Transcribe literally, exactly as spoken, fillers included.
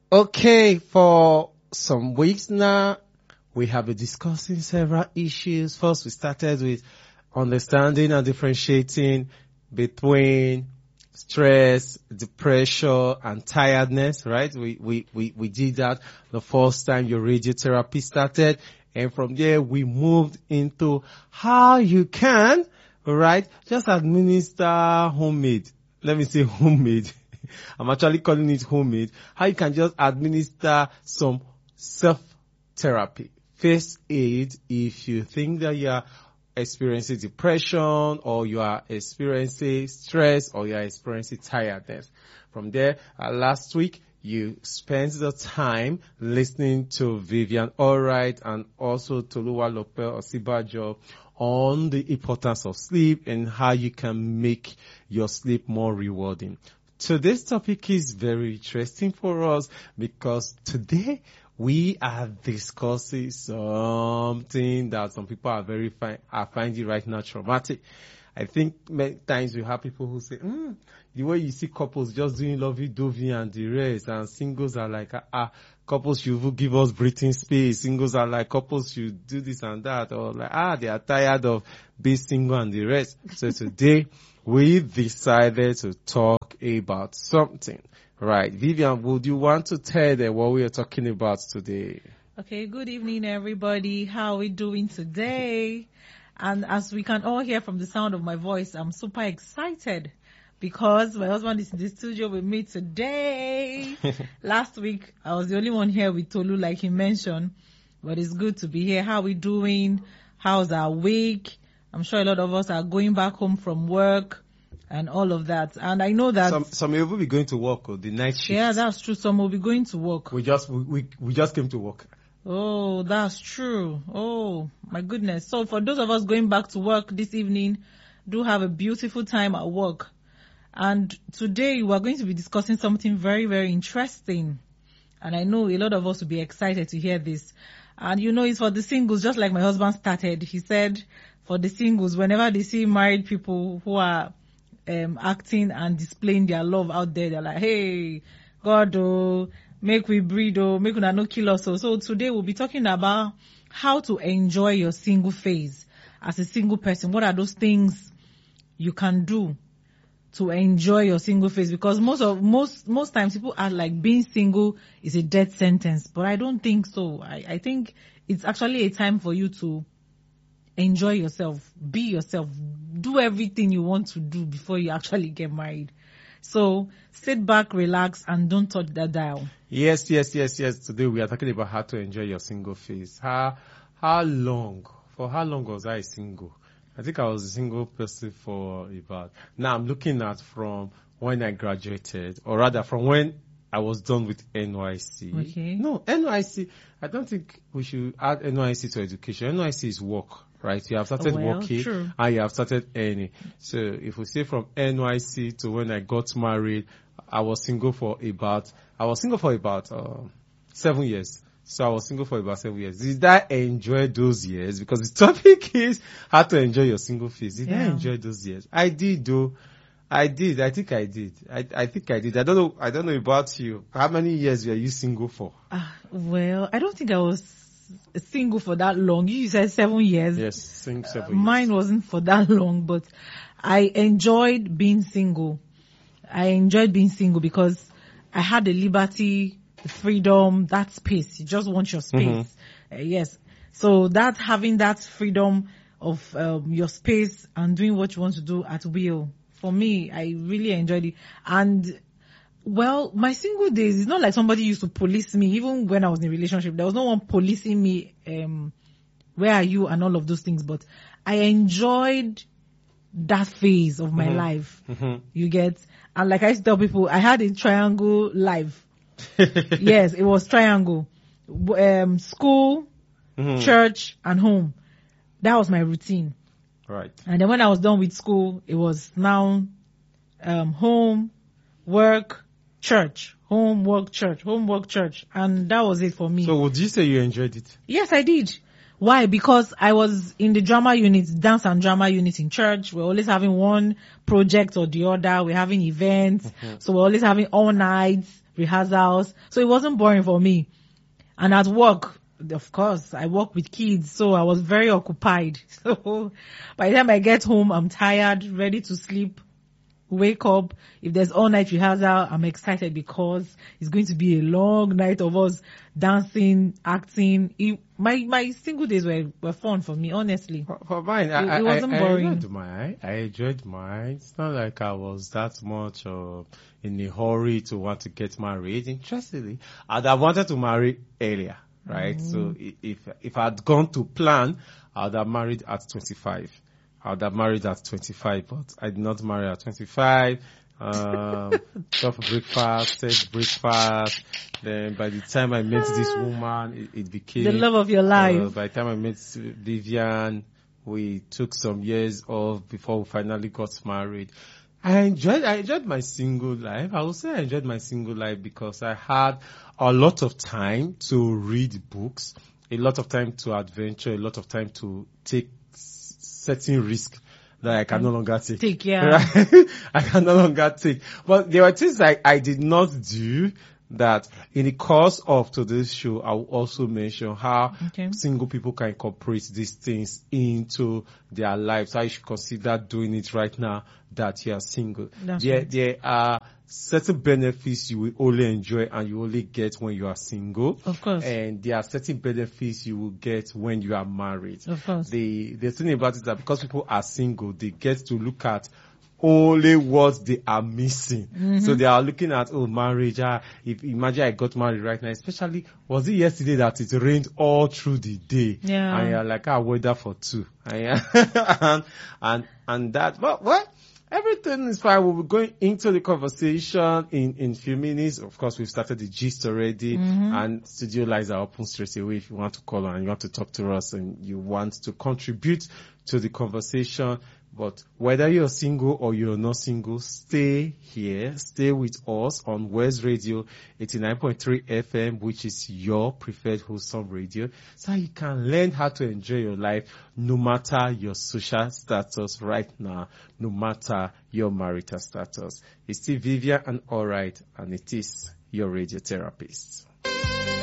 Okay, for some weeks now, we have been discussing several issues. First, we started with understanding and differentiating between stress, depression, and tiredness, right? We, we, we, we did that the first time your radiotherapy started. And from there, we moved into how you can, right, just administer homemade. Let me say homemade. I'm actually calling it homemade. How you can just administer some self-therapy, first aid, if you think that you are experiencing depression or you are experiencing stress or you are experiencing tiredness. From there, uh, last week, you spent the time listening to Vivian Allright and also Toluwalope Osibajo on the importance of sleep and how you can make your sleep more rewarding. Today's topic is very interesting for us because today we are discussing something that some people are very fi- are finding right now traumatic. I think many times we have people who say, mm, the way you see couples just doing lovey-dovey and the rest, and singles are like, ah, ah, couples should give us breathing space. Singles are like, couples should do this and that, or like, ah, they are tired of being single and the rest. So today, we decided to talk about something. Right. Vivian, would you want to tell them what we are talking about today? Okay, good evening, everybody. How are we doing today? And as we can all hear from the sound of my voice, I'm super excited because my husband is in the studio with me today. Last week, I was the only one here with Tolu, like he mentioned, but it's good to be here. How are we doing? How's our week? I'm sure a lot of us are going back home from work and all of that. And I know that some some will be going to work or the night shift. Yeah, that's true. Some will be going to work. We just we we, we just came to work. Oh, that's true. Oh, my goodness. So for those of us going back to work this evening, do have a beautiful time at work. And today we are going to be discussing something very, very interesting. And I know a lot of us will be excited to hear this. And you know, it's for the singles, just like my husband started. He said for the singles, whenever they see married people who are um, acting and displaying their love out there, they're like, hey, God, oh, make we breed, oh, make una no kill us. Oh. So today we'll be talking about how to enjoy your single phase as a single person. What are those things you can do to enjoy your single phase? Because most of most most times people are like being single is a death sentence, but I don't think so. I, I think it's actually a time for you to enjoy yourself, be yourself, do everything you want to do before you actually get married. So sit back, relax, and don't touch that dial. Yes, yes, yes, yes. Today we are talking about how to enjoy your single phase. How how long? For how long was I single? I think I was a single person for about. Now I'm looking at from when I graduated, or rather from when I was done with N Y C. Okay. No, N Y C. I don't think we should add N Y C to education. N Y C is work. Right, you have started well, working true. and you have started earning. So if we say from N Y C to when I got married, I was single for about, I was single for about uh, seven years. So I was single for about seven years. Did I enjoy those years? Because the topic is how to enjoy your single phase. Did yeah. I enjoy those years? I did though. I did. I think I did. I, I think I did. I don't know. I don't know about you. How many years were you single for? Uh, well, I don't think I was single for that long. You said seven years. Yes, sing seven uh, Mine years. wasn't for that long, but I enjoyed being single. I enjoyed being single because I had the liberty, the freedom, that space. You just want your space. Mm-hmm. Uh, yes. So that having that freedom of um, your space and doing what you want to do at will, for me, I really enjoyed it. And well, my single days, it's not like somebody used to police me. Even when I was in a relationship, there was no one policing me. Um, where are you and all of those things. But I enjoyed that phase of my mm-hmm. life. Mm-hmm. You get, and like I used to tell people, I had a triangle life. Yes, it was triangle. Um, school, mm-hmm. church, and home. That was my routine. Right. And then when I was done with school, it was now um, home, work, church, home, work, church, home, work, church. And that was it for me. So would you say you enjoyed it? Yes, I did. Why? Because I was in the drama unit, dance and drama unit in church. We're always having one project or the other. We're having events. Mm-hmm. So we're always having all nights. rehearsals. So it wasn't boring for me. And at work, of course, I work with kids, so I was very occupied. So by the time I get home, I'm tired, ready to sleep, wake up. If there's all night rehearsal, I'm excited because it's going to be a long night of us dancing, acting. It, my my single days were, were fun for me, honestly. For, for mine, I, It- it wasn't I, boring. I enjoyed mine. I enjoyed mine. It's not like I was that much uh, in a hurry to want to get married. Interestingly, I'd have wanted to marry earlier, right? So i- if if I'd gone to plan, I'd have married at twenty-five. I would have married at twenty-five, but I did not marry at twenty-five. Um, got for breakfast, take breakfast. Then by the time I met this woman, it, it became The love of your life. Uh, by the time I met Vivian, we took some years off before we finally got married. I enjoyed, I enjoyed my single life. I would say I enjoyed my single life because I had a lot of time to read books, a lot of time to adventure, a lot of time to take certain risk that I can no longer take. Take, yeah. Right? I can no longer take. But there were things I, I did not do that in the course of today's show, I will also mention how Okay. single people can incorporate these things into their lives. How you should consider doing it right now that you are single. That's there, right. there are certain benefits you will only enjoy and you only get when you are single. Of course. And there are certain benefits you will get when you are married. Of course. The, the thing about it is that because people are single, they get to look at only what they are missing. Mm-hmm. So they are looking at, oh, marriage. Ah, if imagine I got married right now, especially was it yesterday that it rained all through the day? Yeah. And you're like, I weather for two. And, and, and, and that, but what? Everything is fine. We'll be going into the conversation in, in few minutes. Of course, we've started the gist already, Mm-hmm. and studio lines are open straight away if you want to call and you want to talk to us and you want to contribute to the conversation. But whether you're single or you're not single, stay here, stay with us on West Radio eighty-nine point three F M, which is your preferred wholesome radio, so you can learn how to enjoy your life no matter your social status right now, no matter your marital status. It's still Vivian and Alright, and it is your radio therapist.